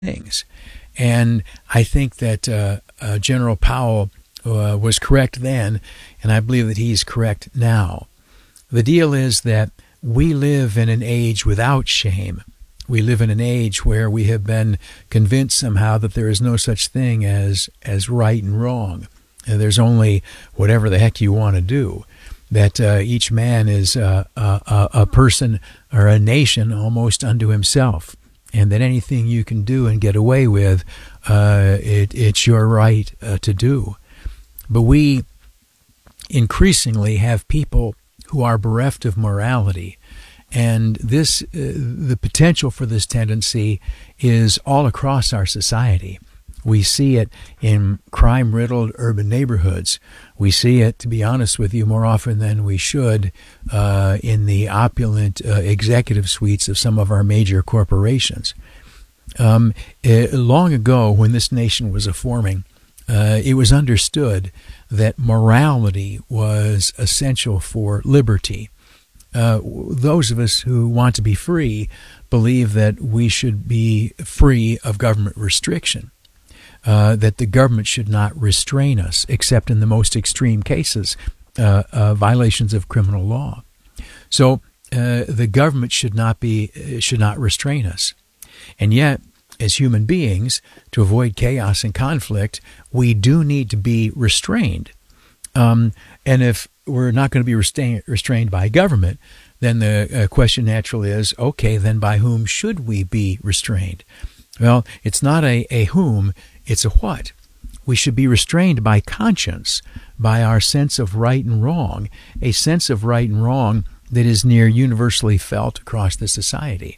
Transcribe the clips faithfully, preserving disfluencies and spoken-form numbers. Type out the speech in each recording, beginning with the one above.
things. And I think that uh, uh, General Powell uh, was correct then, and I believe that he's correct now. The deal is that we live in an age without shame. We live in an age where we have been convinced somehow that there is no such thing as as right and wrong. And there's only whatever the heck you want to do. That uh, each man is uh, a, a person or a nation almost unto himself. And that anything you can do and get away with, uh, it, it's your right uh, to do. But we increasingly have people who are bereft of morality. And this, uh, the potential for this tendency is all across our society. We see it in crime-riddled urban neighborhoods. We see it, to be honest with you, more often than we should uh, in the opulent uh, executive suites of some of our major corporations. Um, uh, long ago, when this nation was a-forming, uh, it was understood that morality was essential for liberty. Uh, those of us who want to be free believe that we should be free of government restriction. Uh, that the government should not restrain us, except in the most extreme cases, uh, uh, violations of criminal law. So uh, the government should not be should not restrain us. And yet, as human beings, to avoid chaos and conflict, we do need to be restrained. Um, and if we're not going to be restrain, restrained by government, then the uh, question naturally is, okay, then by whom should we be restrained? Well, it's not a, a whom, it's a what. We should be restrained by conscience, by our sense of right and wrong, a sense of right and wrong that is near universally felt across the society.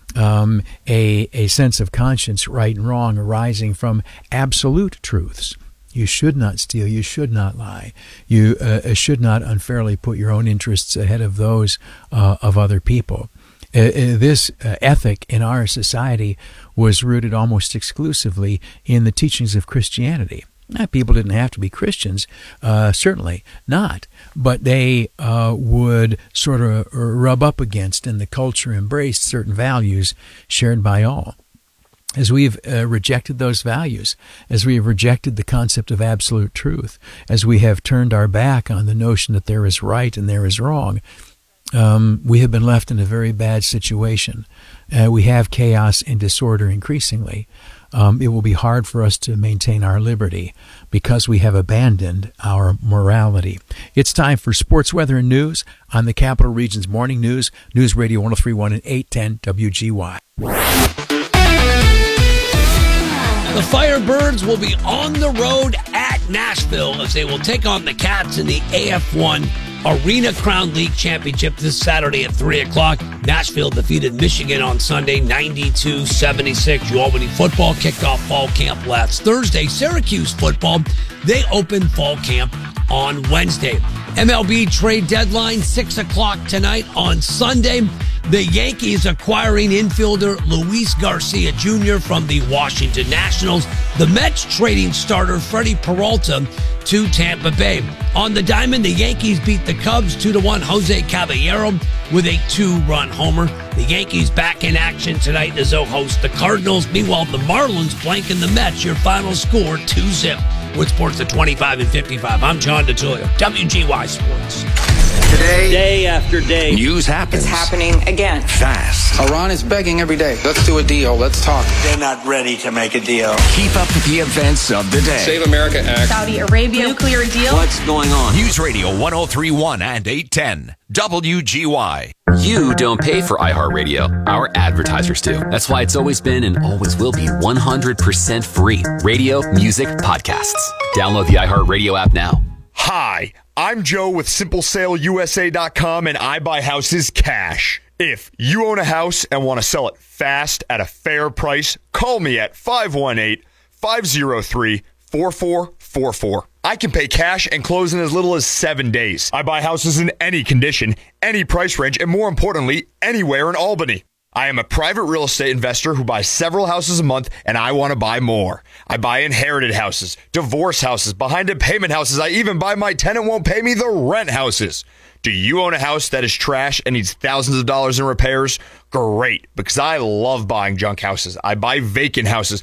Um, a, a sense of conscience, right and wrong, arising from absolute truths. You should not steal. You should not lie. You uh, should not unfairly put your own interests ahead of those uh, of other people. Uh, this uh, ethic in our society was rooted almost exclusively in the teachings of Christianity. Now, people didn't have to be Christians, uh, certainly not, but they uh, would sort of rub up against, and the culture embraced certain values shared by all. As we've uh, rejected those values, as we have rejected the concept of absolute truth, as we have turned our back on the notion that there is right and there is wrong, Um, we have been left in a very bad situation. Uh, we have chaos and disorder increasingly. Um, it will be hard for us to maintain our liberty because we have abandoned our morality. It's time for sports, weather, and news on the Capital Region's Morning News, News Radio one oh three point one and eight ten W G Y. The Firebirds will be on the road at Nashville as they will take on the Cats in the A F one Arena Crown League Championship this Saturday at three o'clock. Nashville defeated Michigan on Sunday, ninety-two seventy-six. UAlbany football kicked off fall camp last Thursday. Syracuse football, they opened fall camp on Wednesday. M L B trade deadline, six o'clock tonight on Sunday. The Yankees acquiring infielder Luis Garcia Junior from the Washington Nationals. The Mets trading starter Freddie Peralta to Tampa Bay. On the diamond, the Yankees beat the Cubs two to one. Jose Caballero with a two-run homer. The Yankees back in action tonight as they'll host the Cardinals. Meanwhile, the Marlins blanking the Mets. Your final score, two zip. With sports at twenty-five and fifty-five. I'm John DeTullio, W G Y Sports. Today, day after day, news happens. It's happening again. Fast. Iran is begging every day. Let's do a deal. Let's talk. They're not ready to make a deal. Keep up with the events of the day. Save America Act. Saudi Arabia nuclear deal. What's going on? News Radio one oh three point one and eight ten W G Y. You don't pay for iHeartRadio. Our advertisers do. That's why it's always been and always will be one hundred percent free. Radio, music, podcasts. Download the iHeartRadio app now. Hi, I'm Joe with Simple Sale U S A dot com, and I buy houses cash. If you own a house and want to sell it fast at a fair price, call me at five one eight, five oh three, four four four four. I can pay cash and close in as little as seven days. I buy houses in any condition, any price range, and more importantly, anywhere in Albany. I am a private real estate investor who buys several houses a month, and I want to buy more. I buy inherited houses, divorce houses, behind-in-payment houses. I even buy my tenant won't pay me the rent houses. Do you own a house that is trash and needs thousands of dollars in repairs? Great, because I love buying junk houses. I buy vacant houses